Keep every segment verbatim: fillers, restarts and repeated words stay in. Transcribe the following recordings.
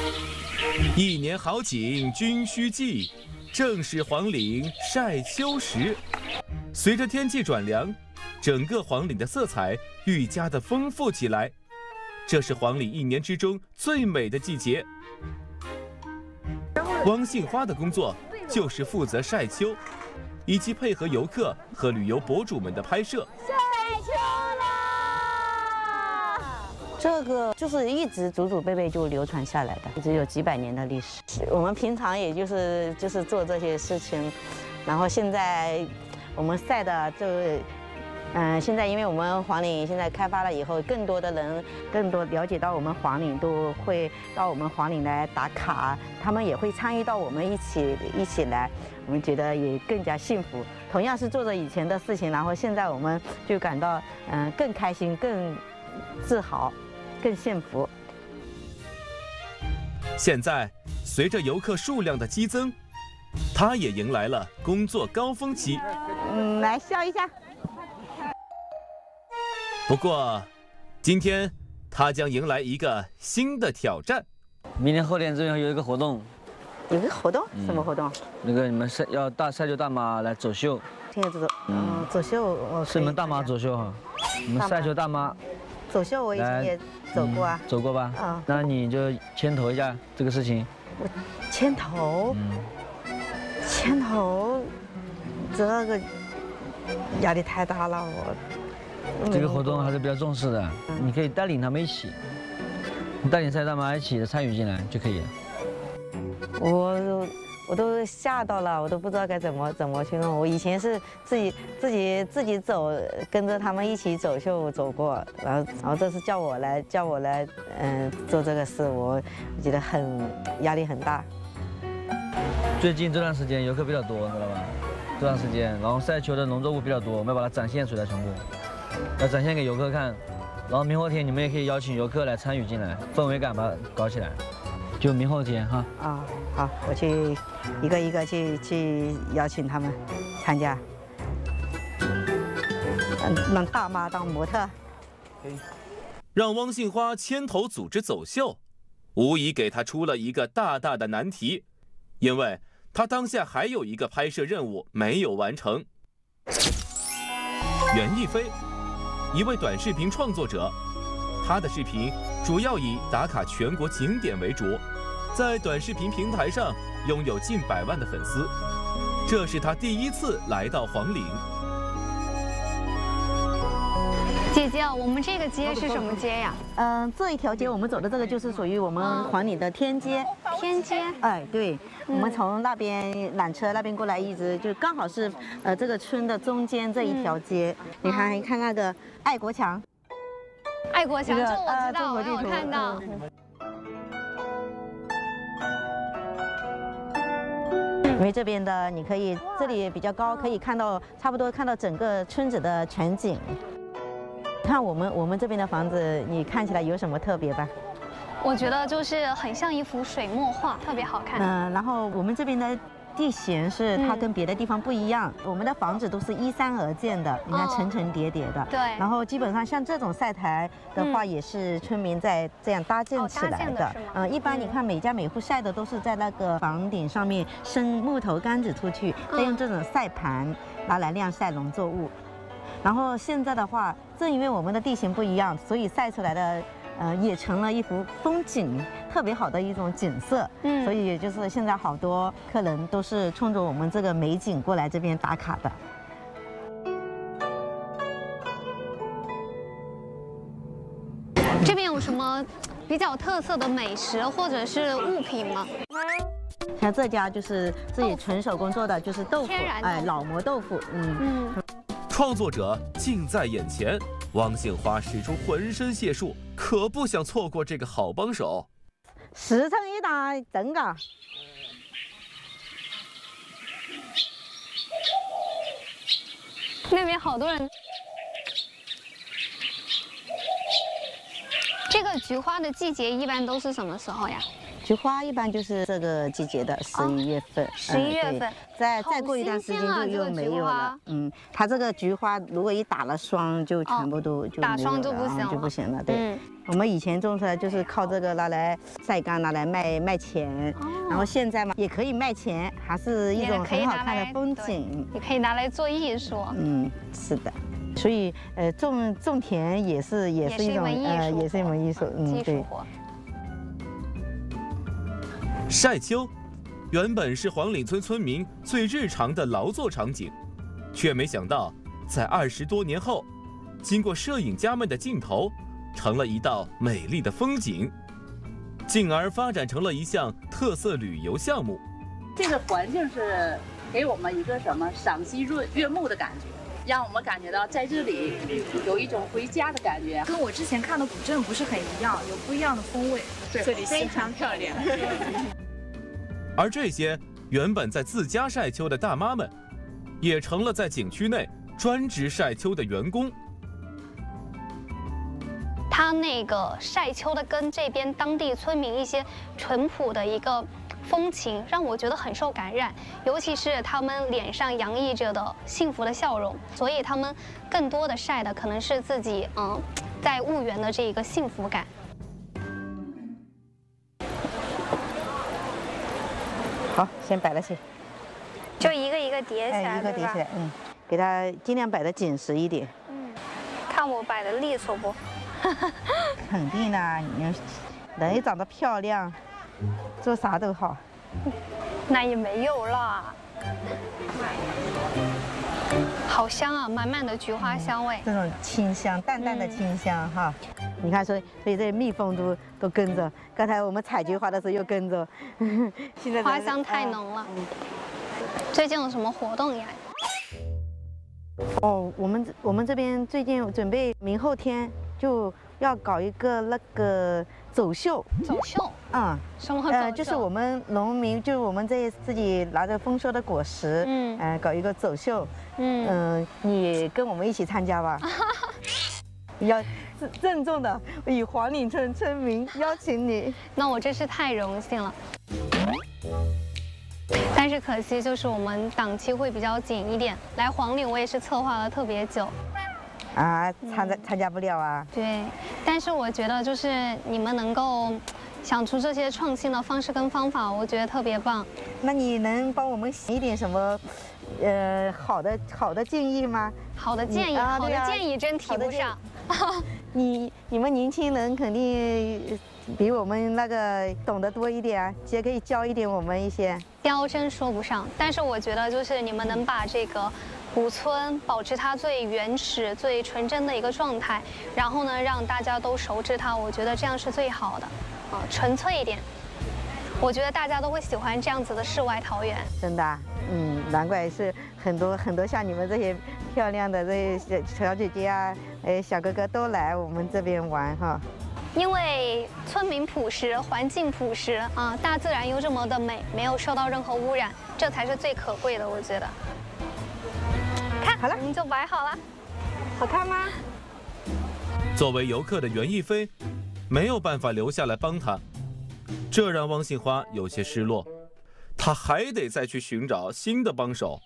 一年好景君须记，正是黄岭晒秋时。随着天气转凉，整个黄岭的色彩愈加的丰富起来。这是黄岭一年之中最美的季节。汪杏花的工作就是负责晒秋，以及配合游客和旅游博主们的拍摄。 晒秋啦！这个就是一直祖祖辈辈就流传下来的，一直有几百年的历史。我们平常也就是就是做这些事情，然后现在我们晒的就。嗯，现在因为我们黄岭现在开发了以后，更多的人更多了解到我们黄岭，都会到我们黄岭来打卡，他们也会参与到我们一起一起来，我们觉得也更加幸福。同样是做着以前的事情，然后现在我们就感到嗯更开心、更自豪、更幸福。 现在随着游客数量的激增，他也迎来了工作高峰期。 嗯，来笑一下。 不过，今天他将迎来一个新的挑战。 明天后天这边有一个活动， 有个活动？什么活动？ 那个你们晒要大晒秋大妈来走秀。 听着走，嗯，走秀我是你们大妈走秀哈，你们晒秋大妈。 走秀我以前也走过啊。 走过吧？ 嗯。 那你就牵头一下这个事情。 我牵头？嗯。牵头，这个压力太大了，我。 这个活动还是比较重视的，你可以带领他们一起，你带领晒大妈一起参与进来就可以了。 我我都吓到了，我都不知道该怎么怎么去弄。我以前是自己自己自己走，跟着他们一起走秀走过，然后然后这次叫我来叫我来嗯做这个事，我觉得很压力很大。 最近这段时间游客比较多，知道吧？这段时间，然后晒秋的农作物比较多，我们要把它展现出来全部。要展现给游客看，然后明后天你们也可以邀请游客来参与进来，氛围感把它搞起来。就明后天哈。 啊，好，我去一个一个去去邀请他们参加，让大妈当模特。 让汪杏花牵头组织走秀，无疑给她出了一个大大的难题，因为她当下还有一个拍摄任务没有完成。袁一飞，一位短视频创作者，他的视频主要以打卡全国景点为主，在短视频平台上拥有近百万的粉丝。这是他第一次来到黄岭。 姐姐，我们这个街是什么街呀？ 嗯，这一条街我们走的这个就是属于我们黄岭的天街。 天街？ 哎，对，我们从那边缆车那边过来，一直就刚好是呃这个村的中间这一条街。你看，你看那个爱国墙。 爱国墙，这我知道，我有看到。 因为这边的你可以，这里比较高，可以看到差不多看到整个村子的全景。看我们我们这边的房子，你看起来有什么特别吧？ 我觉得就是很像一幅水墨画，特别好看。 嗯，然后我们这边的地形是它跟别的地方不一样，嗯、我们的房子都是依山而建的，你看层层叠叠的。 哦、对。 然后基本上像这种晒台的话，也是村民在这样搭建起来的。嗯、呃，一般你看每家每户晒的都是在那个房顶上面伸木头杆子出去，再用这种晒盘拿来晾晒农作物。然后现在的话，正因为我们的地形不一样，所以晒出来的，呃，也成了一幅风景，特别好的一种景色。嗯，所以也就是现在好多客人都是冲着我们这个美景过来这边打卡的。 这边有什么比较特色的美食或者是物品吗？ 像这家就是自己纯手工做的，就是豆腐，哎，老磨豆腐。嗯嗯。 创作者近在眼前，汪杏花使出浑身解数，可不想错过这个好帮手。 十乘一打，真噶！ 那边好多人。这个菊花的季节一般都是什么时候呀？ 菊花一般就是这个季节的十一月份， 十一月份， 再再过一段时间就又没有了。嗯，它这个菊花如果一打了霜，就全部都就打霜就不行了， 就不行了。对。 我们以前种出来就是靠这个拿来晒干，拿来卖卖钱。 哦然后现在嘛，也可以卖钱，还是一种也可以很好拿来看的风景。 也可以拿来做艺术， 嗯，是的。所以呃，种种田也是也是一种呃，也是一门艺术。 嗯，技术对。 活。 晒秋，原本是黄岭村村民最日常的劳作场景，却没想到在二十多年后，经过摄影家们的镜头，成了一道美丽的风景，进而发展成了一项特色旅游项目。 这个环境是给我们一个什么赏心悦悦目的感觉，让我们感觉到在这里有一种回家的感觉。 跟我之前看的古镇不是很一样，有不一样的风味。对，这里非常漂亮。 而这些原本在自家晒秋的大妈们，也成了在景区内专职晒秋的员工。 它那个晒秋的跟这边当地村民一些淳朴的一个风情，让我觉得很受感染，尤其是他们脸上洋溢着的幸福的笑容，所以他们更多的晒的可能是自己嗯在婺源的这一个幸福感。 好，先摆了起， 就一个一个叠起来， 哎，一个叠起来，嗯，给它尽量摆的紧实一点。 嗯，看我摆的利索不？ 肯定啦，你人长得漂亮，做啥都好。 那也没有啦。好香啊，满满的菊花香味。 这种清香，淡淡的清香、嗯、哈。你看，所以所以这蜜蜂都都跟着。刚才我们采菊花的时候又跟着。现在花香太浓了。嗯、最近有什么活动呀？ 哦，我们我们这边最近准备明后天就要搞一个那个走秀。 走秀？ 嗯， 什么走秀？ 呃，就是我们农民，就是我们这自己拿着丰收的果实，嗯，呃，搞一个走秀。嗯嗯、呃，你跟我们一起参加吧。要郑重的以黄岭村村民邀请你。 那我真是太荣幸了。但是可惜就是我们档期会比较紧一点，来黄岭我也是策划了特别久。 啊，参加参加不了啊。 对，但是我觉得就是你们能够想出这些创新的方式跟方法，我觉得特别棒。 那你能帮我们写一点什么，呃，好的好的建议吗？ 好的建议，啊、好的建议真提不上。 你你们年轻人肯定比我们那个懂得多一点啊，也可以教一点我们一些。 教真说不上，但是我觉得就是你们能把这个古村保持它最原始、最纯真的一个状态，然后呢让大家都熟知它，我觉得这样是最好的，啊，纯粹一点。我觉得大家都会喜欢这样子的世外桃源。 真的、啊，嗯，难怪是很多很多像你们这些漂亮的这些小姐姐啊，哎，小哥哥都来我们这边玩哈。 因为村民朴实，环境朴实啊，大自然又这么的美，没有受到任何污染，这才是最可贵的，我觉得。看， 好了， 我们就摆好了， 好看吗？ 作为游客的袁一飞，没有办法留下来帮他，这让汪杏花有些失落。他还得再去寻找新的帮手。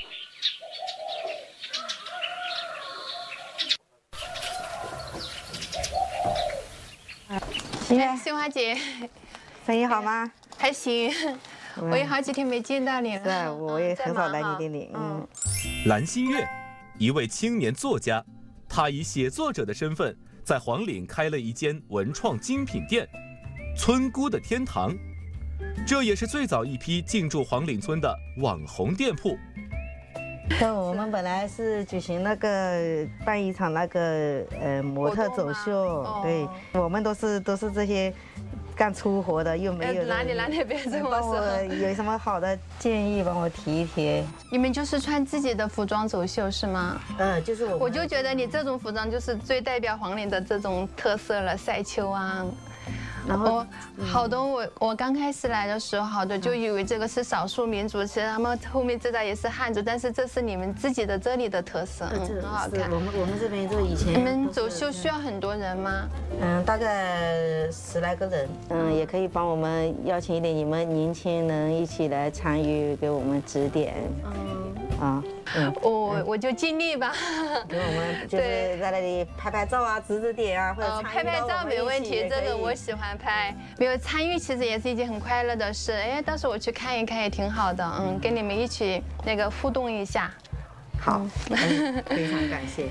哎， 杏花姐， 生意好吗？ 还行， 嗯、 我也好几天没见到你了。 对，我也很少来你店里。嗯。 蓝心月，一位青年作家，他以写作者的身份，在黄岭开了一间文创精品店——村姑的天堂。这也是最早一批进驻黄岭村的网红店铺。 对，我们本来是举行那个办一场那个呃模特走秀，哦、对，我们都是都是这些干粗活的，又没有。 哪里哪里别这么说。 有什么好的建议，帮我提一提。 你们就是穿自己的服装走秀是吗？ 嗯，就是我。 我就觉得你这种服装就是最代表黄岭的这种特色了，晒秋啊。然后好多我我刚开始来的时候，好多就以为这个是少数民族，其实他们后面知道也是汉族，但是这是你们自己的这里的特色，嗯，很好看。 我们我们这边就以前。 你们走秀需要很多人吗？ 嗯，大概十来个人。嗯，也可以帮我们邀请一点你们年轻人一起来参与，给我们指点。嗯。 啊，嗯， 我我就尽力吧。 因为我们就是在那里拍拍照啊，指指点啊，或者呃，拍拍照没问题，这个我喜欢拍。没有参与，其实也是一件很快乐的事。哎，到时候我去看一看也挺好的。嗯，跟你们一起那个互动一下。 好，嗯、非常感谢。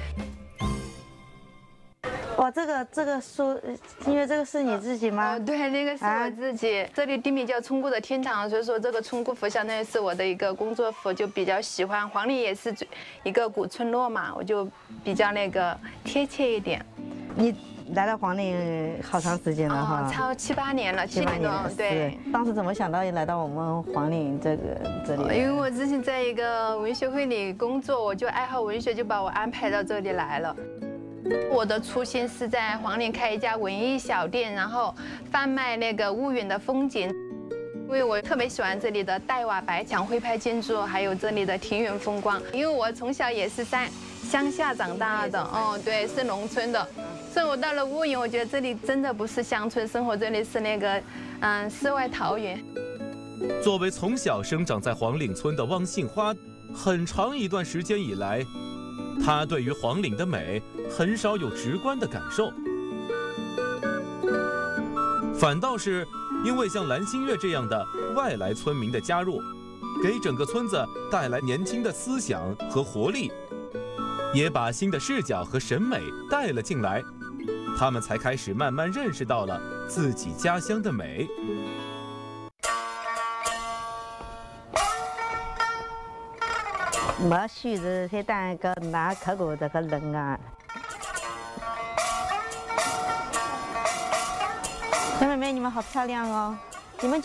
哇，这个这个书，因为这个是你自己吗？ 哦，对，那个是我自己。啊、这里地名叫村姑的天堂，所以说这个村姑服相当于是我的一个工作服，就比较喜欢。黄陵也是一个古村落嘛，我就比较那个贴切一点。 你来到黄陵好长时间了哈？ 哦，差不多七八年了，七年多。对。 当时怎么想到来到我们黄陵这个这里？ 因为我之前在一个文学会里工作，我就爱好文学，就把我安排到这里来了。我的初心是在黄陵开一家文艺小店，然后贩卖那个婺源的风景。因为我特别喜欢这里的黛瓦白墙徽派建筑，还有这里的庭园风光。因为我从小也是在乡下长大的，哦，对，是农村的。所以我到了婺源，我觉得这里真的不是乡村生活，这里是那个嗯世外桃源。 作为从小生长在黄岭村的汪杏花，很长一段时间以来，他对于黄岭的美很少有直观的感受，反倒是因为像蓝新月这样的外来村民的加入，给整个村子带来年轻的思想和活力，也把新的视角和审美带了进来，他们才开始慢慢认识到了自己家乡的美。 没须子才当个拿客过这个人啊。小妹妹，你们好漂亮哦！你们。